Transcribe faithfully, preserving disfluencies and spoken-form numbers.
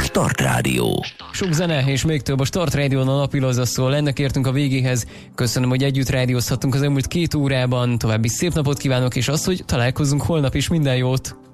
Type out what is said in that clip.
Start Rádió. Sok zene és még több a Start Rádión a napilóza szól. Ennek értünk a végéhez. Köszönöm, hogy együtt rádiózhattunk az elmúlt két órában. További szép napot kívánok, és azt, hogy találkozzunk holnap is. Minden jót!